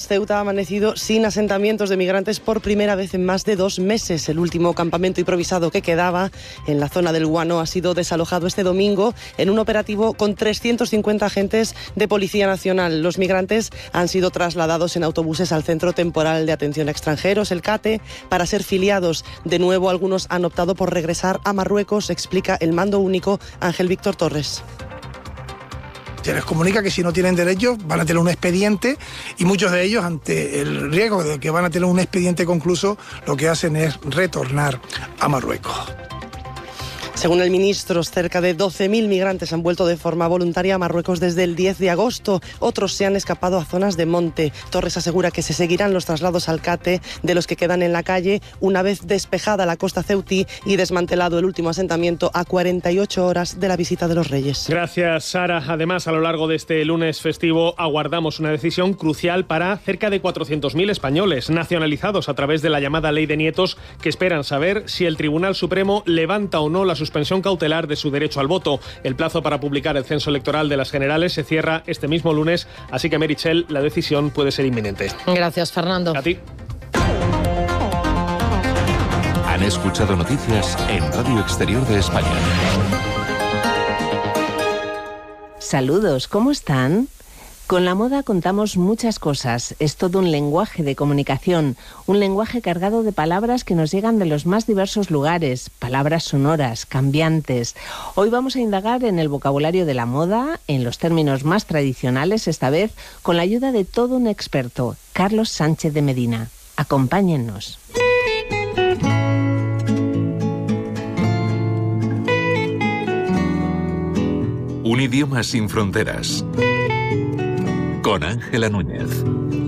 Ceuta ha amanecido sin asentamientos de migrantes por primera vez en más de 2 meses. El último campamento improvisado que quedaba en la zona del Guano ha sido desalojado este domingo en un operativo con 350 agentes de Policía Nacional. Los migrantes han sido trasladados en autobuses al Centro Temporal de Atención a Extranjeros, el CATE, para ser filiados. De nuevo, algunos han optado por regresar a Marruecos, explica el mando único Ángel Víctor Torres. Se les comunica que si no tienen derechos van a tener un expediente y muchos de ellos, ante el riesgo de que van a tener un expediente concluso, lo que hacen es retornar a Marruecos. Según el ministro, cerca de 12.000 migrantes han vuelto de forma voluntaria a Marruecos desde el 10 de agosto. Otros se han escapado a zonas de monte. Torres asegura que se seguirán los traslados al CATE de los que quedan en la calle una vez despejada la costa ceutí y desmantelado el último asentamiento a 48 horas de la visita de los Reyes. Gracias, Sara. Además, a lo largo de este lunes festivo aguardamos una decisión crucial para cerca de 400.000 españoles nacionalizados a través de la llamada Ley de Nietos, que esperan saber si el Tribunal Supremo levanta o no la suspensión cautelar de su derecho al voto. El plazo para publicar el censo electoral de las generales se cierra este mismo lunes, así que, Meritxell, la decisión puede ser inminente. Gracias, Fernando. A ti. Han escuchado noticias en Radio Exterior de España. Saludos, ¿cómo están? Con la moda contamos muchas cosas. Es todo un lenguaje de comunicación, un lenguaje cargado de palabras que nos llegan de los más diversos lugares, palabras sonoras, cambiantes. Hoy vamos a indagar en el vocabulario de la moda, en los términos más tradicionales, esta vez con la ayuda de todo un experto, Carlos Sánchez de Medina. Acompáñennos. Un idioma sin fronteras. Con Ángela Núñez.